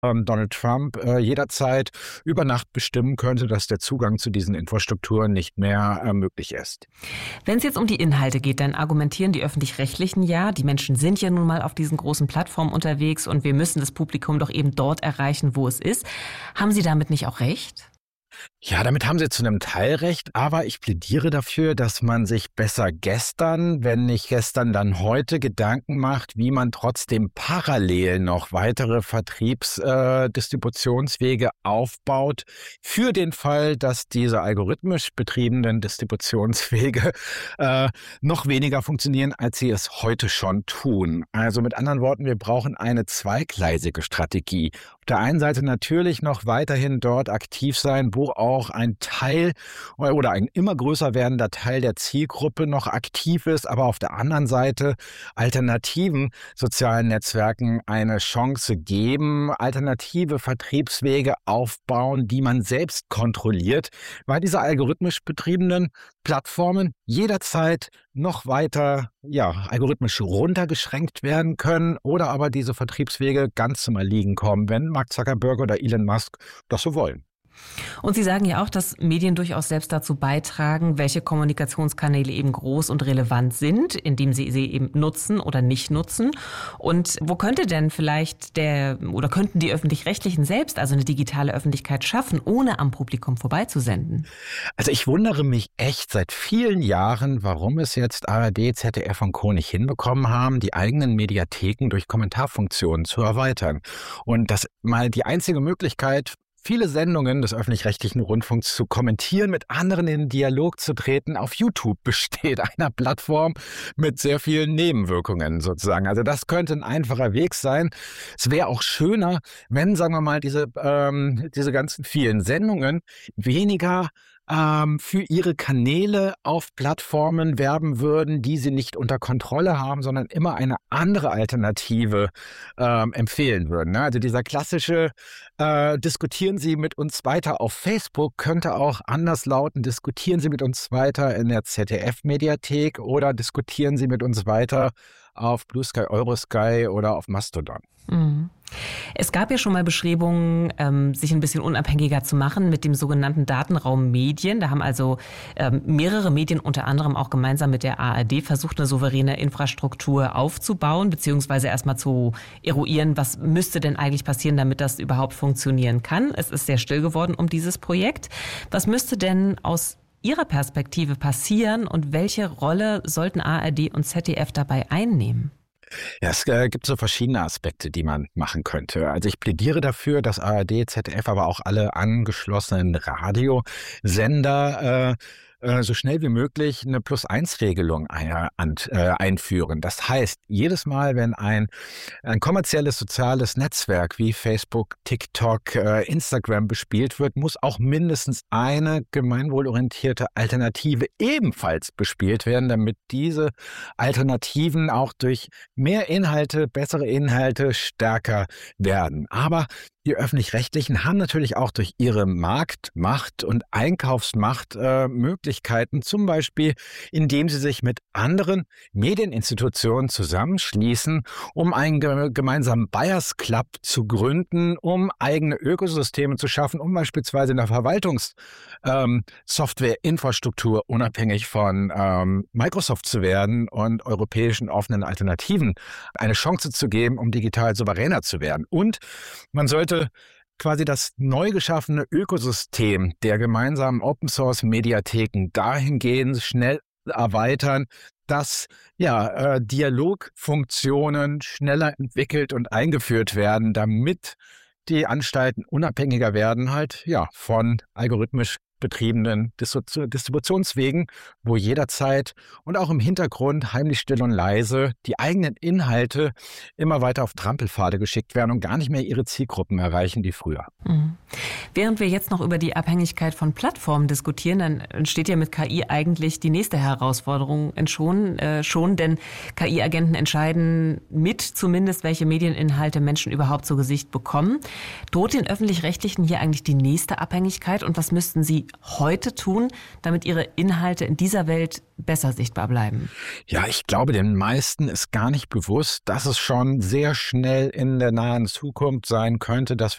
Donald Trump jederzeit über Nacht bestimmen könnte, dass der Zugang zu diesen Infrastrukturen nicht mehr möglich ist. Wenn es jetzt um die Inhalte geht, dann argumentieren die Öffentlich-Rechtlichen ja, die Menschen sind ja nun mal auf diesen großen Plattformen unterwegs und wir müssen das Publikum doch eben dort erreichen, wo es ist. Haben Sie damit nicht auch recht? Ja, damit haben Sie zu einem Teil recht, aber ich plädiere dafür, dass man sich besser gestern, wenn nicht gestern, dann heute Gedanken macht, wie man trotzdem parallel noch weitere Vertriebsdistributionswege aufbaut, für den Fall, dass diese algorithmisch betriebenen Distributionswege noch weniger funktionieren, als sie es heute schon tun. Also mit anderen Worten, wir brauchen eine zweigleisige Strategie. Auf der einen Seite natürlich noch weiterhin dort aktiv sein, wo auch ein Teil oder ein immer größer werdender Teil der Zielgruppe noch aktiv ist, aber auf der anderen Seite alternativen sozialen Netzwerken eine Chance geben, alternative Vertriebswege aufbauen, die man selbst kontrolliert, weil diese algorithmisch betriebenen Plattformen jederzeit noch weiter algorithmisch runtergeschränkt werden können oder aber diese Vertriebswege ganz zum Erliegen kommen, wenn Mark Zuckerberg oder Elon Musk das so wollen. Und Sie sagen ja auch, dass Medien durchaus selbst dazu beitragen, welche Kommunikationskanäle eben groß und relevant sind, indem sie eben nutzen oder nicht nutzen. Und wo könnte denn vielleicht könnten die Öffentlich-Rechtlichen selbst also eine digitale Öffentlichkeit schaffen, ohne am Publikum vorbeizusenden? Also ich wundere mich echt seit vielen Jahren, warum es jetzt ARD, ZDF und Co. nicht hinbekommen haben, die eigenen Mediatheken durch Kommentarfunktionen zu erweitern. Und das mal die einzige Möglichkeit, viele Sendungen des öffentlich-rechtlichen Rundfunks zu kommentieren, mit anderen in Dialog zu treten, auf YouTube besteht, einer Plattform mit sehr vielen Nebenwirkungen sozusagen. Also das könnte ein einfacher Weg sein. Es wäre auch schöner, wenn, sagen wir mal, diese ganzen vielen Sendungen weniger für ihre Kanäle auf Plattformen werben würden, die sie nicht unter Kontrolle haben, sondern immer eine andere Alternative empfehlen würden. Also dieser klassische diskutieren Sie mit uns weiter auf Facebook könnte auch anders lauten, diskutieren Sie mit uns weiter in der ZDF-Mediathek oder diskutieren Sie mit uns weiter auf Blue Sky, Eurosky oder auf Mastodon. Mhm. Es gab ja schon mal Bestrebungen, sich ein bisschen unabhängiger zu machen mit dem sogenannten Datenraum Medien. Da haben also mehrere Medien, unter anderem auch gemeinsam mit der ARD, versucht, eine souveräne Infrastruktur aufzubauen, beziehungsweise erstmal zu eruieren, was müsste denn eigentlich passieren, damit das überhaupt funktionieren kann. Es ist sehr still geworden um dieses Projekt. Was müsste denn aus Ihrer Perspektive passieren und welche Rolle sollten ARD und ZDF dabei einnehmen? Ja, es gibt so verschiedene Aspekte, die man machen könnte. Also ich plädiere dafür, dass ARD, ZDF, aber auch alle angeschlossenen Radiosender so schnell wie möglich eine Plus-1-Regelung einführen. Das heißt, jedes Mal, wenn ein kommerzielles soziales Netzwerk wie Facebook, TikTok, Instagram bespielt wird, muss auch mindestens eine gemeinwohlorientierte Alternative ebenfalls bespielt werden, damit diese Alternativen auch durch mehr Inhalte, bessere Inhalte stärker werden. Aber die Öffentlich-Rechtlichen haben natürlich auch durch ihre Marktmacht und Einkaufsmacht Möglichkeiten, zum Beispiel, indem sie sich mit anderen Medieninstitutionen zusammenschließen, um einen gemeinsamen Buyers Club zu gründen, um eigene Ökosysteme zu schaffen, um beispielsweise in der Verwaltungssoftwareinfrastruktur unabhängig von Microsoft zu werden und europäischen offenen Alternativen eine Chance zu geben, um digital souveräner zu werden. Und man sollte quasi das neu geschaffene Ökosystem der gemeinsamen Open-Source-Mediatheken dahingehend schnell erweitern, dass Dialogfunktionen schneller entwickelt und eingeführt werden, damit die Anstalten unabhängiger werden von algorithmisch betriebenen Distributionswegen, wo jederzeit und auch im Hintergrund heimlich still und leise die eigenen Inhalte immer weiter auf Trampelpfade geschickt werden und gar nicht mehr ihre Zielgruppen erreichen, die früher. Mhm. Während wir jetzt noch über die Abhängigkeit von Plattformen diskutieren, dann entsteht ja mit KI eigentlich die nächste Herausforderung schon, denn KI-Agenten entscheiden mit zumindest, welche Medieninhalte Menschen überhaupt zu Gesicht bekommen. Droht den Öffentlich-Rechtlichen hier eigentlich die nächste Abhängigkeit und was müssten sie heute tun, damit ihre Inhalte in dieser Welt besser sichtbar bleiben? Ja, ich glaube, den meisten ist gar nicht bewusst, dass es schon sehr schnell in der nahen Zukunft sein könnte, dass